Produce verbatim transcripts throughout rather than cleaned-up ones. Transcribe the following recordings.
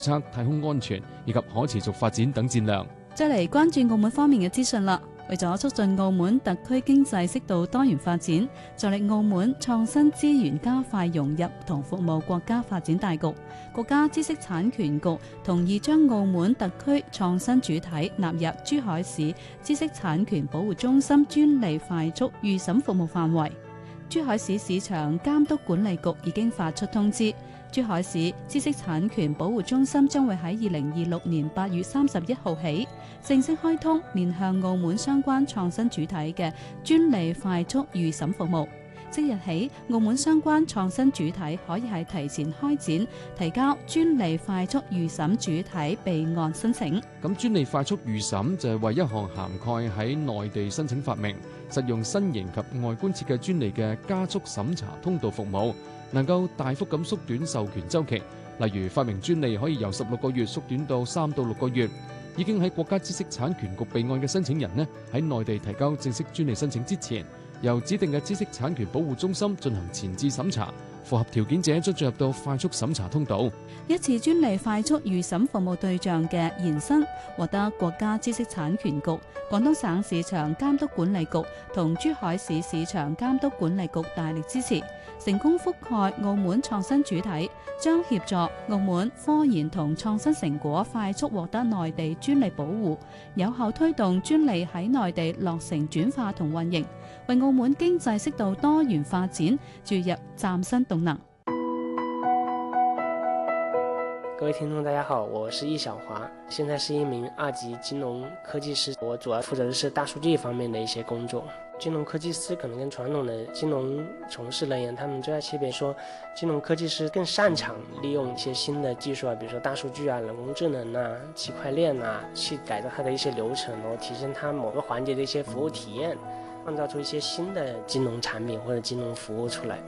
測、太空安全以及可持續發展等戰略。 再嚟關注澳門方面嘅資訊啦。為咗促進澳門特區經濟適度多元發展，助力澳門創新資源加快融入同服務國家發展大局，國家知識產權局同意將澳門特區創新主體納入珠海市知識產權保護中心專利快速預審服務範圍。珠海市市場監督管理局已經發出通知，珠海市知識產權保護中心將會喺二零二六年八月三十一號起正式開通面向澳門相關創新主體嘅專利快速預審服務。即日起，澳門相關創新主體可以係提前開展提交專利快速預審主體備案申請。 咁專利快速預審就係為一項涵蓋喺內地申請發明、實用新型及外觀設計專利嘅加速審查通道服務，能夠大幅咁縮短授權週期。例如發明專利可以由十六個月縮短到三到六個月。已經喺國家知識產權局備案嘅申請人呢，喺內地提交正式專利申請之前，由指定嘅知識產權保護中心進行前置審查，符合條件者將進入到快速審查通道。 一次專利快速預審服務對象嘅延伸，獲得國家知識產權局、廣東省市場監督管理局同珠海市市場監督管理局大力支持，成功覆蓋澳門創新主體，將協助澳門科研同創新成果快速獲得內地專利保護，有效推動專利喺內地落成轉化同運營，為澳門經濟適度多元發展注入嶄新動能。 各位聽眾大家好，我是易小華，現在是一名二級金融科技師，我主要負責的是大數據方面的一些工作。金融科技師可能跟傳統的金融從事人員，他們最大區別說，金融科技師更擅長利用一些新的技術啊，比如說大數據啊、人工智能啊、區塊鏈啊，去改造它的一些流程，然後提升它某個環節的一些服務體驗，創造出一些新的金融產品或者金融服務出來。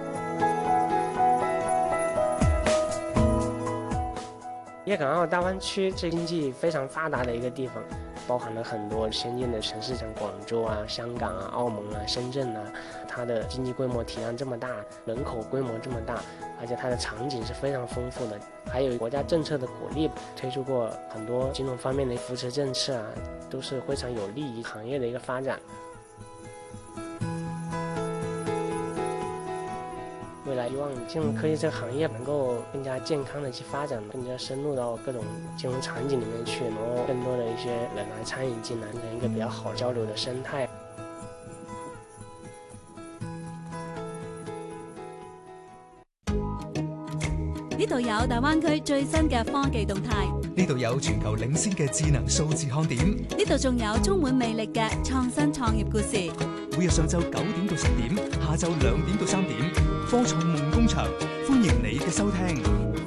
粵港澳大灣區是經濟非常發達的一個地方，包含了很多先進的城市，像廣州啊、香港啊、澳門啊、深圳啊，它的經濟規模體量這麼大，人口規模這麼大，而且它的場景是非常豐富的，還有國家政策的鼓勵，推出過很多金融方面的扶持政策啊，都是非常有利於行業的一個發展。未來希望金融科技這個行業能夠更加健康的去發展，更加深入到各種金融場景裡面去，然後更多的一些人來參與進來，形成一個比較好交流的生態。 呢度有大灣區最新嘅科技動態， 呢度有全球領先嘅智能數字看點， 呢度仲有充滿魅力嘅創新創業故事。 每日上晝九點到十點，下晝兩點到三點，科創夢工場，歡迎你嘅收聽。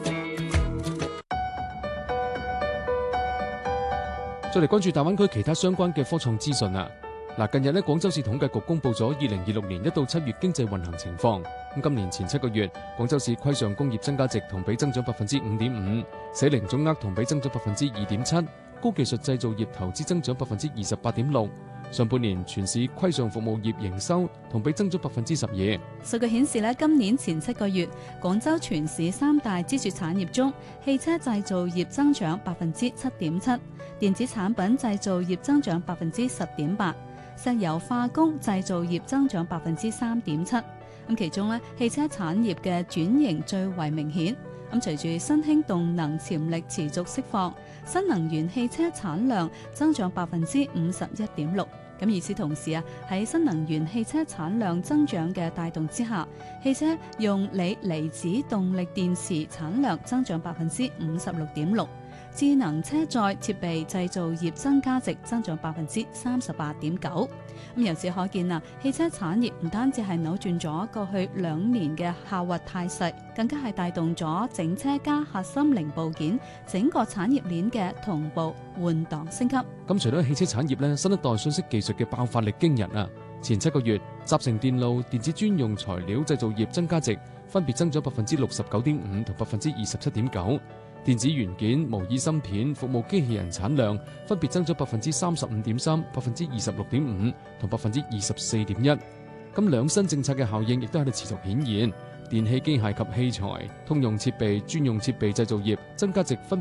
再嚟關注大灣區其他相關嘅科創資訊啊！嗱，近日咧，廣州市統計局公布咗二零二六年一到七月經濟運行情況。咁今年前七個月，廣州市規上工業增加值同比增長百分之五點五，社零總額同比增長百分之二點七，高技術製造業投資增長百分之二十八點六。上半年全市規上服務業營收同比增長百分之十二。 數據顯示咧，今年前七個月，廣州全市三大支柱產業中，汽車製造業增長百分之七點七，電子產品製造業增長百分之十點八，石油化工製造業增長百分之三點七。咁其中咧，汽車產業嘅轉型最為明顯。咁隨住新興動能潛力持續釋放，新能源汽車產量增長百分之五十一點六。咁與此同時啊，喺新能源汽車產量增長嘅帶動之下，汽車用鋰離子動力電池產量增長百分之五十六點六。智能車載設備製造業增加值增長百分之三十八點九。咁由此可見啊，汽車產業唔單止係扭轉咗過去兩年嘅下滑態勢，更加係帶動咗整車加核心零部件整個產業鏈嘅同步換檔升級。 咁除咗汽車產業咧，新一代信息技術嘅爆發力驚人啊！前七個月，集成電路、電子專用材料製造業增加值分別增長百分之六十九點五同百分之二十七點九。電子元件、模擬芯片、服務機器人產量分別增咗百分之三十五點三、百分之二十六點五同百分之二十四點一。咁兩新政策嘅效應亦都喺度持續顯現。 電氣機械及器材、通用設備、專用設備製造業增加值分